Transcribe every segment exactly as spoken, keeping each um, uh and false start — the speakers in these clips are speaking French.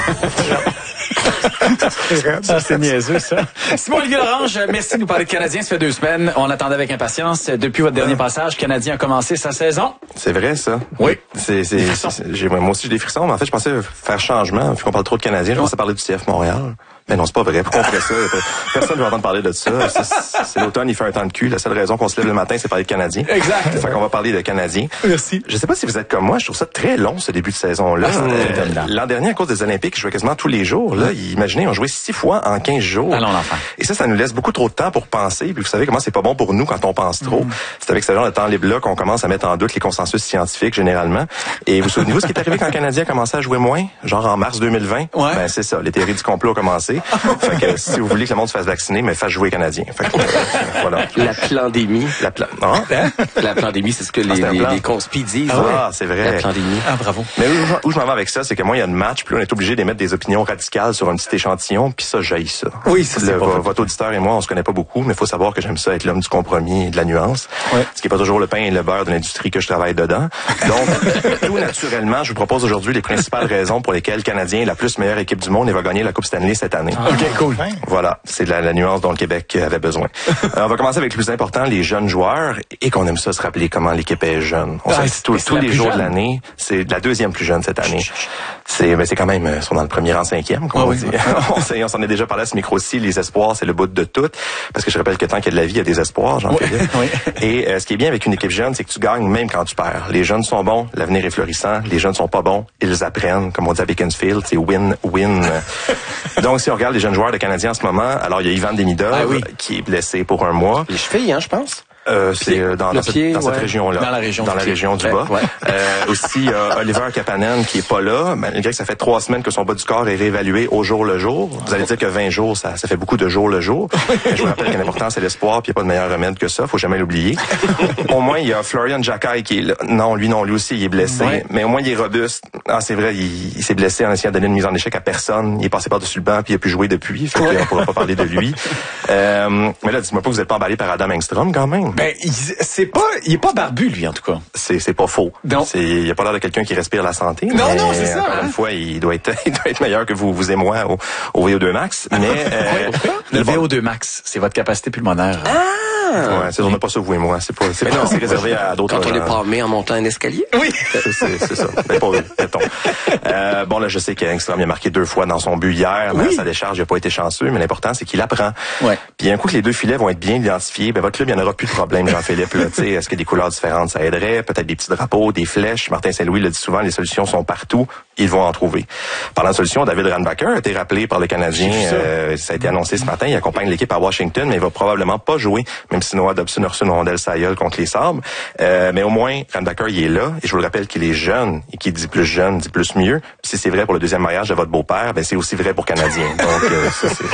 Ça, c'est niaiseux, ça. Simon-Olivier Lorange, merci de nous parler de Canadiens. Ça fait deux semaines. On l'attendait avec impatience. Depuis votre dernier passage, Canadien a commencé sa saison. C'est vrai, ça. Oui. C'est, c'est, c'est, j'ai, moi aussi, j'ai des frissons, mais en fait, je pensais faire changement. Vu qu'on parle trop de Canadiens, je pensais parler du C F Montréal. Mais non, c'est pas vrai. Pourquoi on ferait ça? Personne ne veut entendre parler de ça. C'est, c'est l'automne, il fait un temps de cul. La seule raison qu'on se lève le matin, c'est parler de Canadiens. Exact. Fait qu'on va parler de Canadiens. Merci. Je sais pas si vous êtes comme moi, je trouve ça très long, ce début de saison-là. Ah, euh, l'an dernier, à cause des Olympiques, je jouais quasiment tous les jours. Là, imaginez, on jouait six fois en quinze jours. Allons, l'enfant. Et ça, ça nous laisse beaucoup trop de temps pour penser. Puis vous savez comment c'est pas bon pour nous quand on pense trop. Mm. C'est avec ce genre de temps libre-là qu'on commence à mettre en doute les consensus scientifiques, généralement. Et vous souvenez-vous ce qui est arrivé quand le Canadien a commencé à jouer moins? Genre en mars deux mille vingt? Ouais. Ben, c'est ça. Les théories du complot ont commencé. Fait que si vous voulez que le monde se fasse vacciner, mais fasse jouer Canadien. Fait que, euh, voilà. La pandémie. La plan... Non? La pandémie, c'est ce que ah, les, les, les conspis disent. Ah, ouais. ah, c'est vrai. La pandémie. Ah, bravo. Mais où, où je m'en vais avec ça, c'est que moi, il y a une match, puis là, on est obligé d'émettre des opinions radicales sur un petit échantillon, puis ça, j'haïs ça. Oui, ça, c'est le, pas v- Votre auditeur et moi, on se connaît pas beaucoup, mais il faut savoir que j'aime ça être l'homme du compromis et de la nuance. Ouais. Ce qui est pas toujours le pain et le beurre de l'industrie que je travaille dedans. Donc, tout naturellement, je vous propose aujourd'hui les principales raisons pour lesquelles le Canadien est la plus meilleure équipe du monde et va gagner la Coupe Stanley cette année. Ah, OK, cool. Voilà, c'est la, la nuance dont le Québec avait besoin. euh, on va commencer avec le plus important, les jeunes joueurs, et qu'on aime ça se rappeler comment l'équipe est jeune. On ah, sait tous, tous les jours jeune. de l'année, c'est la deuxième plus jeune cette année. C'est, mais c'est quand même, ils sont dans le premier rang cinquième, comme ah, on oui, dit. Oui. on, sait, on s'en est déjà parlé à ce micro-ci, les espoirs, c'est le bout de tout. Parce que je rappelle que tant qu'il y a de la vie, il y a des espoirs, Jean-Philippe. Oui, oui. Et euh, ce qui est bien avec une équipe jeune, c'est que tu gagnes même quand tu perds. Les jeunes sont bons, l'avenir est florissant. Les jeunes sont pas bons, ils apprennent. Comme on dit à Beaconsfield, c'est win-win. Donc, si on regarde les jeunes joueurs de Canadiens en ce moment, alors il y a Ivan Demidov, ah, oui. qui est blessé pour un mois. Les chevilles, hein, je pense. Euh, c'est euh, dans, dans, pied, cette, dans ouais. cette région-là. Dans la région dans du la pied. région du ouais, bas. Ouais. Euh, aussi, euh, Oliver Kapanen qui est pas là, malgré que ça fait trois semaines que son bas du corps est réévalué au jour le jour. Vous allez dire que vingt jours, ça, ça fait beaucoup de jours le jour. Je vous rappelle que l'important, c'est l'espoir, puis il n'y a pas de meilleur remède que ça. Faut jamais l'oublier. Au moins, il y a Florian Jacquet qui est là. Non, lui non, lui aussi, il est blessé. Ouais. Mais au moins, il est robuste. Ah, c'est vrai, il, il s'est blessé en essayant de donner une mise en échec à personne. Il est passé par-dessus le banc, puis il a pu jouer depuis. Fait qu'on pourra pas parler de lui. Euh, mais là, dis-moi pas que vous n'êtes pas emballé par Adam Engstrom, quand même. Ben, il, c'est pas, il est pas barbu, lui, en tout cas. C'est, c'est pas faux. Non. C'est, il a pas l'air de quelqu'un qui respire la santé. Non, mais, non, c'est ça. Encore hein? une fois, il doit être, il doit être meilleur que vous, vous et moi au, au V O deux max. Mais, euh, le V O deux max, c'est votre capacité pulmonaire. Ah! Ouais, c'est, on n'a pas ça, vous et moi. C'est pas, c'est, pas, c'est réservé à d'autres Quand gens. on est palmé en montant un escalier? Oui. C'est, c'est, c'est ça. Ben, pas eux, mettons. Euh, bon, là, je sais qu'Engstrom a marqué deux fois dans son but hier. Oui. Sa décharge, il n'a pas été chanceux, mais l'important, c'est qu'il apprend. Ouais. Puis un coup que les deux filets vont être bien identifiés, ben, votre club, il n'y en aura plus de problème, Jean-Philippe. Là, t'sais, est-ce que des couleurs différentes, ça aiderait? Peut-être des petits drapeaux, des flèches. Martin Saint-Louis le dit souvent, les solutions sont partout. Ils vont en trouver. Parlant de solutions, David Randbacker a été rappelé par le Canadien. Ça. Euh, ça a été annoncé ce matin. Il accompagne l'équipe à Washington, mais il va probablement pas jouer, même si Noah Dobson a reçu une rondelle sa gueule contre les Sabres. Euh, mais au moins, Randbacker, il est là. Et je vous le rappelle qu'il est jeune. Et qui dit plus jeune, dit plus mieux. Puis si c'est vrai pour le deuxième mariage de votre beau-père, ben c'est aussi vrai pour Canadien. Donc, euh, ça, c'est...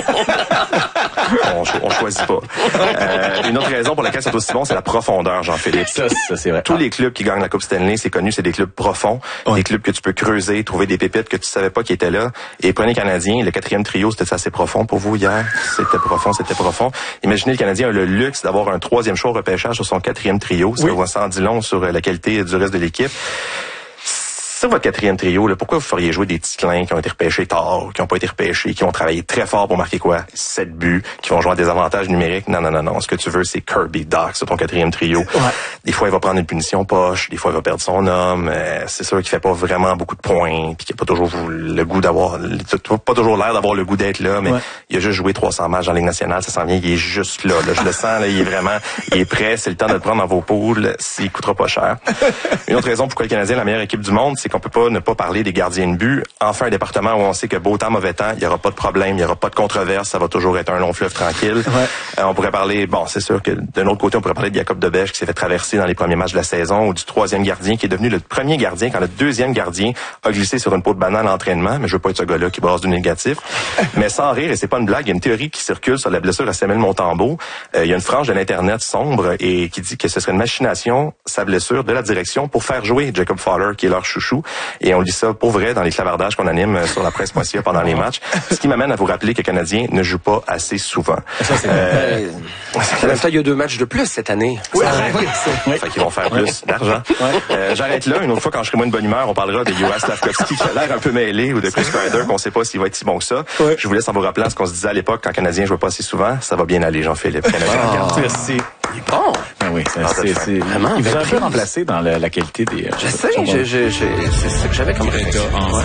on, on choisit pas. Euh, une autre raison pour laquelle c'est aussi bon, c'est la profondeur, Jean-Philippe. Ça, ça c'est vrai. Tous ah. les clubs qui gagnent la Coupe Stanley, c'est connu, c'est des clubs profonds, oui. Des clubs que tu peux creuser, trouver des pépites que tu savais pas qui étaient là. Et prenez Canadien, le quatrième trio, c'était assez profond pour vous hier. C'était profond, c'était profond. Imaginez le Canadien a le luxe d'avoir un troisième choix au repêchage sur son quatrième trio. Ça oui. Ça en dit long sur la qualité du reste de l'équipe. Sur votre quatrième trio, là, pourquoi vous feriez jouer des petits clins qui ont été repêchés tard, qui n'ont pas été repêchés, qui ont travaillé très fort pour marquer quoi? sept buts, qui vont jouer à des avantages numériques? Non, non, non, non. Ce que tu veux, c'est Kirby Dach sur ton quatrième trio. Ouais. Des fois, il va prendre une punition poche, des fois, il va perdre son homme. Euh, c'est sûr qu'il fait pas vraiment beaucoup de points, puis qu'il n'a pas toujours le goût d'avoir, pas toujours l'air d'avoir le goût d'être là, mais ouais. Il a juste joué trois cents matchs en Ligue nationale, ça s'en vient, il est juste là, là. Je le sens, là, il est vraiment, il est prêt, c'est le temps de le prendre dans vos poules, s'il coûtera pas cher. Une autre raison pourquoi le Canadien est la meilleure équipe du monde, c'est qu'on peut pas ne pas parler des gardiens de but. Enfin, un département où on sait que beau temps, mauvais temps, il y aura pas de problème, il y aura pas de controverse, ça va toujours être un long fleuve tranquille. Ouais. Euh, on pourrait parler, bon, c'est sûr que d'un autre côté, on pourrait parler de Jacob Debesch qui s'est fait traverser dans les premiers matchs de la saison, ou du troisième gardien qui est devenu le premier gardien quand le deuxième gardien a glissé sur une peau de banane à l'entraînement, mais je veux pas être ce gars-là qui brasse du négatif. Mais sans rire, et c'est pas une blague, il y a une théorie qui circule sur la blessure à Samuel Montembeault. Euh, il y a une frange de l'Internet sombre et qui dit que ce serait une machination, sa blessure, de la direction pour faire jouer Jacob Fowler, qui est leur chouchou. partout. Et on lit ça pour vrai dans les clavardages qu'on anime sur la presse point c a pendant les matchs. Ce qui m'amène à vous rappeler que les Canadiens ne jouent pas assez souvent. Ça, c'est euh, en même temps, il y a deux matchs de plus cette année. Oui, oui. Fait qu'ils vont faire plus d'argent. Euh, j'arrête là. Une autre fois, quand je serai moins de bonne humeur, on parlera de Joas Slavkovski qui a l'air un peu mêlé ou de Chris Kreider qu'on sait pas s'il va être si bon que ça. Ouais. Je vous laisse en vous rappelant ce qu'on se disait à l'époque quand le Canadien jouait pas assez souvent. Ça va bien aller, Jean-Philippe. Canadien, oh, merci. Il est bon. Ben oui, c'est, c'est, c'est vraiment. Il vous a un peu remplacé dans la, la qualité des. Euh, je sais, je, je, je, c'est ce que j'avais comme réflexion.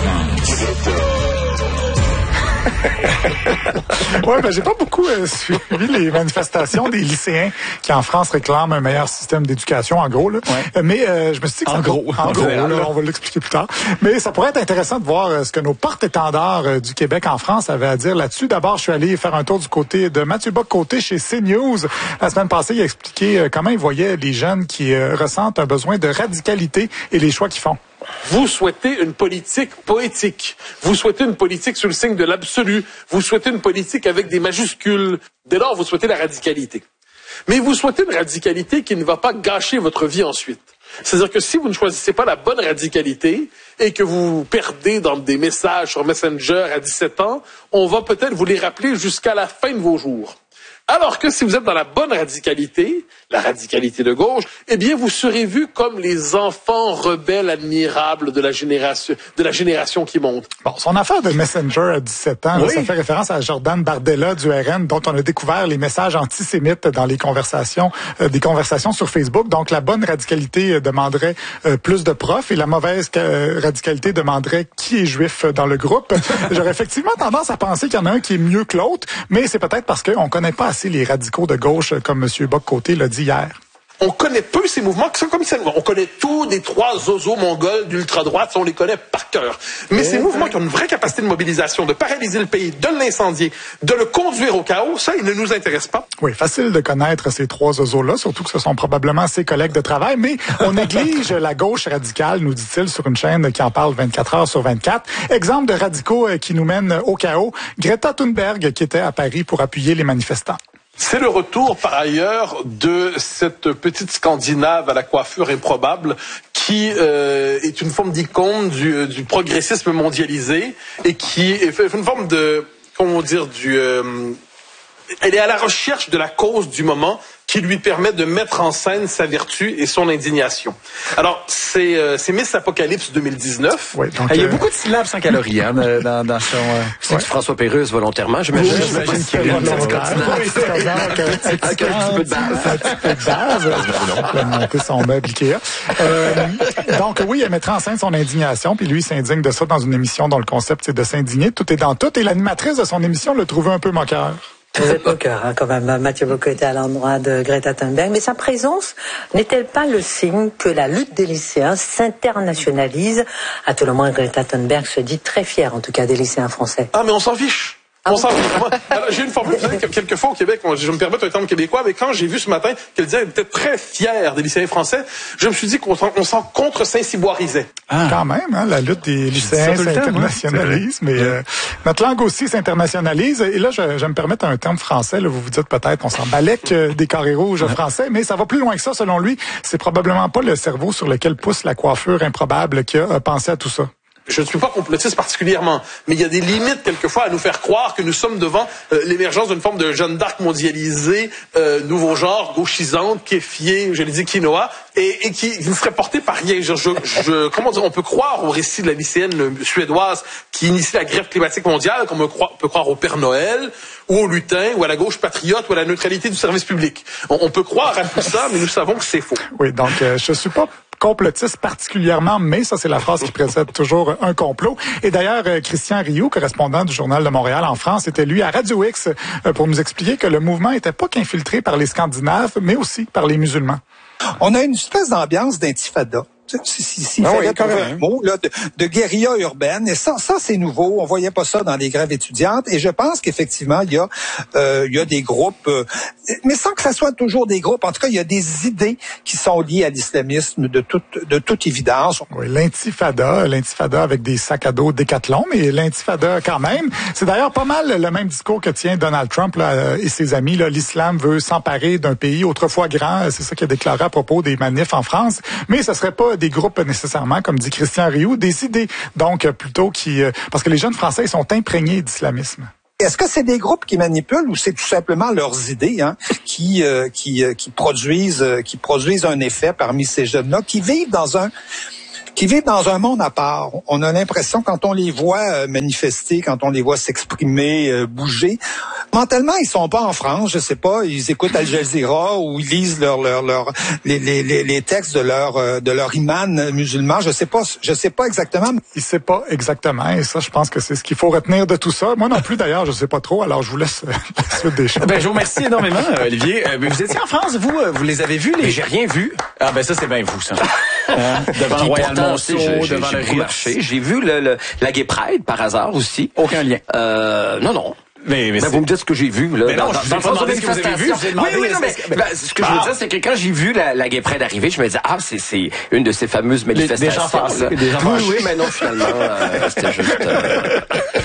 Oui, ben j'ai pas beaucoup euh, suivi les manifestations des lycéens qui en France réclament un meilleur système d'éducation, en gros. Là. Ouais. Mais euh, je me suis dit que en ça gros, en gros, là, on va l'expliquer plus tard. Mais ça pourrait être intéressant de voir euh, ce que nos porte-étendards euh, du Québec en France avaient à dire là-dessus. D'abord, je suis allé faire un tour du côté de Mathieu Bock-Côté chez CNews. La semaine passée, il a expliqué euh, comment il voyait les jeunes qui euh, ressentent un besoin de radicalité et les choix qu'ils font. Vous souhaitez une politique poétique. Vous souhaitez une politique sous le signe de l'absolu. Vous souhaitez une politique avec des majuscules. Dès lors, vous souhaitez la radicalité. Mais vous souhaitez une radicalité qui ne va pas gâcher votre vie ensuite. C'est-à-dire que si vous ne choisissez pas la bonne radicalité et que vous vous perdez dans des messages sur Messenger à dix-sept ans, on va peut-être vous les rappeler jusqu'à la fin de vos jours. Alors que si vous êtes dans la bonne radicalité, la radicalité de gauche, eh bien, vous serez vu comme les enfants rebelles admirables de la génération, de la génération qui monte. Bon, son affaire de Messenger à dix-sept ans, oui. là, ça fait référence à Jordan Bardella du R N, dont on a découvert les messages antisémites dans les conversations, euh, des conversations sur Facebook. Donc, la bonne radicalité euh, demanderait euh, plus de profs et la mauvaise euh, radicalité demanderait qui est juif dans le groupe. J'aurais effectivement tendance à penser qu'il y en a un qui est mieux que l'autre, mais c'est peut-être parce qu'on connaît pas assez les radicaux de gauche, comme M. Bock-Côté l'a dit hier. On connaît peu ces mouvements qui sont comme ça. On connaît tous les trois zozos mongols d'ultra-droite, on les connaît par cœur. Mais et ces mouvements qui ont une vraie capacité de mobilisation, de paralyser le pays, de l'incendier, de le conduire au chaos, ça, ils ne nous intéressent pas. Oui, facile de connaître ces trois zozos-là, surtout que ce sont probablement ses collègues de travail, mais on néglige la gauche radicale, nous dit-il, sur une chaîne qui en parle vingt-quatre heures sur vingt-quatre. Exemple de radicaux qui nous mènent au chaos, Greta Thunberg, qui était à Paris pour appuyer les manifestants. C'est le retour, par ailleurs, de cette petite Scandinave à la coiffure improbable qui euh, est une forme d'icône du, du progressisme mondialisé et qui est une forme de, comment dire, du... Euh, elle est à la recherche de la cause du moment qui lui permet de mettre en scène sa vertu et son indignation. Alors, c'est, euh, c'est Miss Apocalypse deux mille dix-neuf. Oui, donc, il y a euh... beaucoup de syllabes sans calories hein, dans, dans son... Euh... C'est ouais. François Pérusse volontairement, j'imagine. Oui, j'imagine qu'il y a une petite un petit peu de base. Un petit peu de base. Il a monté son meuble Ikea. Euh, donc oui, elle mettra en scène son indignation, puis lui, il s'indigne de ça dans une émission dont le concept, c'est de s'indigner. Tout est dans tout. Et l'animatrice de son émission le trouvait un peu moqueur. Vous êtes moqueur, hein, quand même. Mathieu Bock-Côté à l'endroit de Greta Thunberg. Mais sa présence n'est-elle pas le signe que la lutte des lycéens s'internationalise? À tout le moins, Greta Thunberg se dit très fière, en tout cas, des lycéens français. Ah, mais on s'en fiche. Ah on bon? s'en fiche. Alors, j'ai une formule, vous savez, quelquefois au Québec, je me permets un terme québécois, mais quand j'ai vu ce matin qu'elle disait qu'elle était très fière des lycéens français, je me suis dit qu'on s'en, on s'en contre-saint-cyboirisait. Ah. Quand même, hein, la lutte des lycéens s'internationalise, mais euh, notre langue aussi s'internationalise. Et là, je, je me permets un terme français, là, vous vous dites peut-être, on s'en balèque euh, des carrés rouges français, mais ça va plus loin que ça, selon lui. C'est probablement pas le cerveau sur lequel pousse la coiffure improbable qui a euh, pensé à tout ça. Je ne suis pas complotiste particulièrement, mais il y a des limites quelquefois à nous faire croire que nous sommes devant euh, l'émergence d'une forme de Jeanne d'Arc mondialisée, euh, nouveau genre, gauchisante, kéfiée, je l'ai dit quinoa, et, et qui ne serait portée par rien. Je, je, je, comment dire, on peut croire au récit de la lycéenne suédoise qui initie la grève climatique mondiale, comme on peut croire au Père Noël, ou au lutin, ou à la gauche patriote, ou à la neutralité du service public. On, on peut croire à tout ça, mais nous savons que c'est faux. Oui, donc euh, je suis pas complotiste particulièrement, mais ça, c'est la phrase qui précède toujours un complot. Et d'ailleurs, Christian Rioux, correspondant du Journal de Montréal en France, était lui à Radio X pour nous expliquer que le mouvement n'était pas qu'infiltré par les Scandinaves, mais aussi par les musulmans. On a une espèce d'ambiance d'intifada. Si, si, si, ah fallait oui, trouver un mot là, de, de guérilla urbaine. Et ça, ça c'est nouveau. On voyait pas ça dans les grèves étudiantes. Et je pense qu'effectivement, il y a, euh, il y a des groupes, euh, mais sans que ça soit toujours des groupes. En tout cas, il y a des idées qui sont liées à l'islamisme de toute, de toute évidence. Oui, l'intifada, l'intifada avec des sacs à dos Décathlon, mais l'intifada quand même. C'est d'ailleurs pas mal le même discours que tient Donald Trump là, et ses amis. Là, l'islam veut s'emparer d'un pays autrefois grand. C'est ça qu'il a déclaré à propos des manifs en France. Mais ce serait pas pas des groupes nécessairement, comme dit Christian Rioux, des idées. Donc, plutôt qui... Parce que les jeunes Français sont imprégnés d'islamisme. Est-ce que c'est des groupes qui manipulent ou c'est tout simplement leurs idées hein, qui euh, qui euh, qui produisent euh, qui produisent un effet parmi ces jeunes-là qui vivent dans un qui vivent dans un monde à part. On a l'impression, quand on les voit euh, manifester, quand on les voit s'exprimer, euh, bouger, mentalement, ils sont pas en France, je sais pas, ils écoutent Al Jazeera ou ils lisent leur, leur, leur, les, les, les textes de leur, euh, de leur imam musulman, je sais pas, je sais pas exactement. Il sait pas exactement, et ça, je pense que c'est ce qu'il faut retenir de tout ça. Moi non plus, d'ailleurs, je sais pas trop, alors je vous laisse la suite des choses. Ben, je vous remercie énormément, Olivier. Euh, vous étiez en France, vous, vous les avez vus, les... J'ai rien vu. Ah, ben, ça, c'est bien vous, ça. Hein? Devant le Royal Monceau, devant le Ritz. J'ai vu le, le, la Gay Pride, par hasard, aussi. Aucun lien. Euh, non, non. Mais, mais ben, vous me dites ce que j'ai vu, là. Mais non, dans, je vous ai dans, pas dans demandé ce que vous avez vu. Je vous ai demandé oui, oui, non, mais, ben, ce que ah. je veux dire, c'est que quand j'ai vu la, la Gay Pride arriver, je me disais, ah, c'est, c'est une de ces fameuses manifestations. Des gens fâchés. Des gens oui, oui, mais non, finalement, euh, c'était juste... Euh...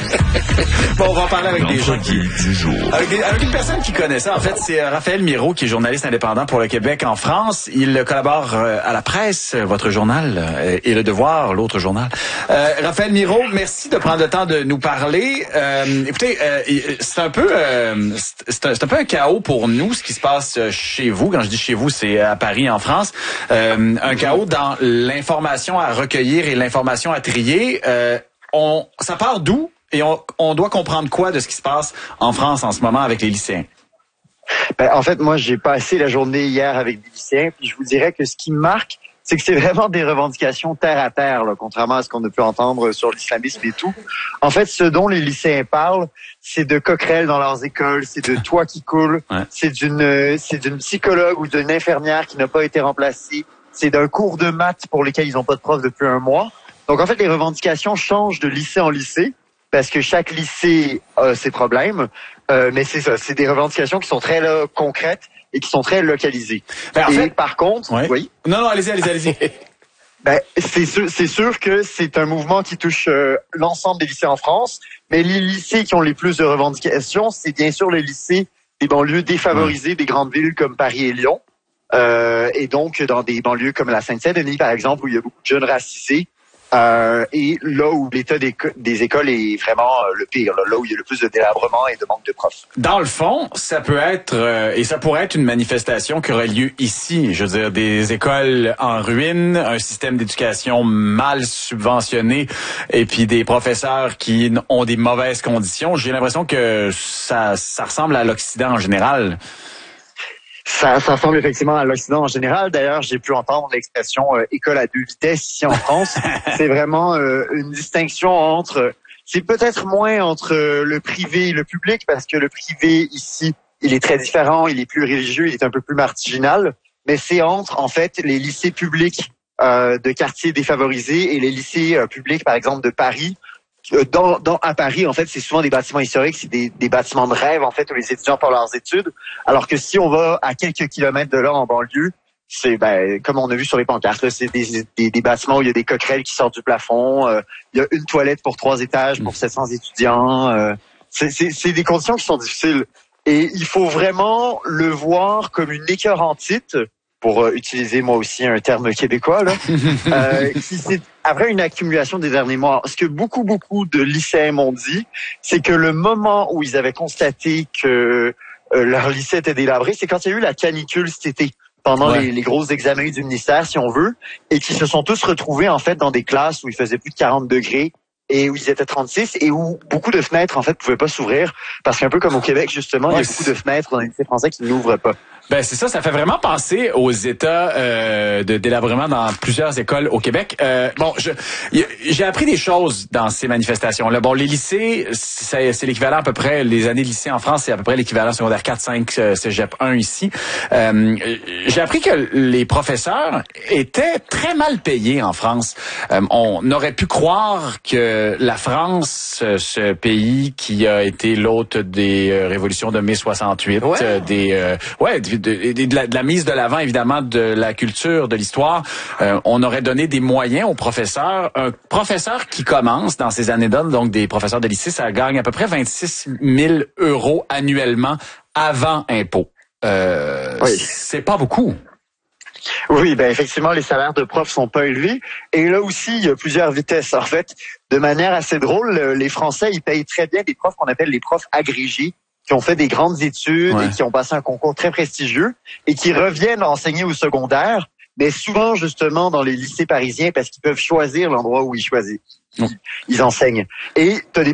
Bon, on va en parler avec des gens qui... du jour. Avec, des, avec une personne qui connaît ça. En fait, c'est Raphaël Miro, qui est journaliste indépendant pour le Québec en France. Il collabore à La Presse, votre journal, et Le Devoir, l'autre journal. Euh, Raphaël Miro, merci de prendre le temps de nous parler. Euh, écoutez, euh, c'est un peu... Euh, c'est, un, c'est un peu un chaos pour nous, ce qui se passe chez vous. Quand je dis chez vous, c'est à Paris, en France. Euh, un chaos dans l'information à recueillir et l'information à trier. Euh, on, ça part d'où? Et on, on doit comprendre quoi de ce qui se passe en France en ce moment avec les lycéens? Ben, en fait, moi, j'ai passé la journée hier avec des lycéens, puis je vous dirais que ce qui me marque, c'est que c'est vraiment des revendications terre à terre, là, contrairement à ce qu'on a pu entendre sur l'islamisme et tout. En fait, ce dont les lycéens parlent, c'est de coquerelles dans leurs écoles, c'est de toits qui coulent, ouais. c'est d'une, c'est d'une psychologue ou d'une infirmière qui n'a pas été remplacée, c'est d'un cours de maths pour lesquels ils n'ont pas de prof depuis un mois. Donc, en fait, les revendications changent de lycée en lycée, parce que chaque lycée a ses problèmes, euh, mais c'est ça, c'est des revendications qui sont très là, concrètes et qui sont très localisées. Ben, en et fait, par contre, ouais. oui. Non, non, allez-y, allez-y, allez-y. Ben, c'est sûr, c'est sûr que c'est un mouvement qui touche euh, l'ensemble des lycées en France, mais les lycées qui ont les plus de revendications, c'est bien sûr les lycées des banlieues défavorisées, ouais. des grandes villes comme Paris et Lyon, euh, et donc dans des banlieues comme la Seine-Saint-Denis, par exemple, où il y a beaucoup de jeunes racisés. Euh, et là où l'état des, des écoles est vraiment euh, le pire, là, là où il y a le plus de délabrement et de manque de profs. Dans le fond, ça peut être, euh, et ça pourrait être une manifestation qui aurait lieu ici. Je veux dire, des écoles en ruine, un système d'éducation mal subventionné, et puis des professeurs qui ont des mauvaises conditions. J'ai l'impression que ça, ça ressemble à l'Occident en général. Ça, ça ressemble effectivement à l'Occident en général. D'ailleurs, j'ai pu entendre l'expression euh, école à deux vitesses ici en France. C'est vraiment euh, une distinction entre... C'est peut-être moins entre euh, le privé et le public, parce que le privé ici, il est très différent, il est plus religieux, il est un peu plus marginal. Mais c'est entre, en fait, les lycées publics euh, de quartiers défavorisés et les lycées euh, publics, par exemple, de Paris. Dans, dans, à Paris, en fait, c'est souvent des bâtiments historiques, c'est des, des bâtiments de rêve, en fait, où les étudiants font leurs études. Alors que si on va à quelques kilomètres de là, en banlieue, c'est, ben, comme on a vu sur les pancartes, là, c'est des, des, des bâtiments où il y a des coquerelles qui sortent du plafond, euh, il y a une toilette pour trois étages pour sept cents étudiants. Euh, c'est, c'est, c'est des conditions qui sont difficiles. Et il faut vraiment le voir comme une écœurantite, pour euh, utiliser moi aussi un terme québécois, là, euh, qui c'est après une accumulation des derniers mois. Ce que beaucoup, beaucoup de lycéens m'ont dit, c'est que le moment où ils avaient constaté que euh, leur lycée était délabré, c'est quand il y a eu la canicule cet été, pendant ouais. les, les gros examens du ministère, si on veut, et qui se sont tous retrouvés, en fait, dans des classes où il faisait plus de quarante degrés, et où ils étaient trente-six, et où beaucoup de fenêtres, en fait, pouvaient pas s'ouvrir, parce qu'un peu comme au Québec, justement, ouais, il y a beaucoup de fenêtres dans les lycées français qui n'ouvrent pas. Ben c'est ça, ça fait vraiment penser aux états euh, de délabrement dans plusieurs écoles au Québec. Euh, bon, je, j'ai appris des choses dans ces manifestations-là. Bon, les lycées, c'est, c'est l'équivalent à peu près, les années de lycée en France, c'est à peu près l'équivalent secondaire quatre, cinq, cégep un ici. Euh, j'ai appris que les professeurs étaient très mal payés en France. Euh, on aurait pu croire que la France, ce pays qui a été l'hôte des euh, révolutions de mai soixante-huit, ouais. euh, des euh, ouais de, de, de, la, de la mise de l'avant, évidemment, de la culture, de l'histoire. Euh, on aurait donné des moyens aux professeurs. Un professeur qui commence dans ces années-là, donc des professeurs de lycée, ça gagne à peu près vingt-six mille euros annuellement avant impôt. Euh, oui. C'est pas beaucoup. Oui, ben effectivement, les salaires de profs sont pas élevés. Et là aussi, il y a plusieurs vitesses. En fait, de manière assez drôle, les Français, ils payent très bien des profs qu'on appelle les profs agrégés, qui ont fait des grandes études ouais. et qui ont passé un concours très prestigieux et qui reviennent enseigner au secondaire, mais souvent justement dans les lycées parisiens parce qu'ils peuvent choisir l'endroit où ils choisissent. Ils enseignent. Et t'as des